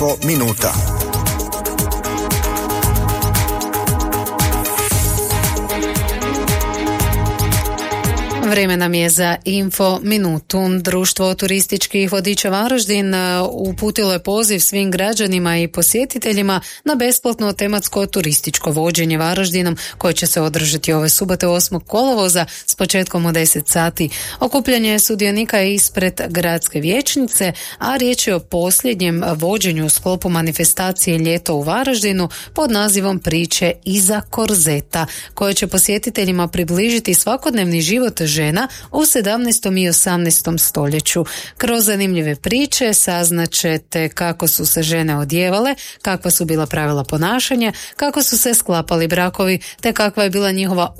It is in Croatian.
minuta. Vrijeme nam je za info minutu. Društvo turističkih vodiča Varaždin uputilo je poziv svim građanima i posjetiteljima na besplatno tematsko turističko vođenje Varaždinom koje će se održati ove subote 8. kolovoza s početkom u 10 sati. Okupljanje sudionika je ispred gradske vijećnice, a riječ je o posljednjem vođenju u sklopu manifestacije Ljeto u Varaždinu pod nazivom Priče iza korzeta, koje će posjetiteljima približiti svakodnevni život žena u 17. i 18. stoljeću. Kroz zanimljive priče saznaćete kako su se žene odjevale, kakva su bila pravila ponašanja, kako su se sklapali brakovi, te kakva je bila njihova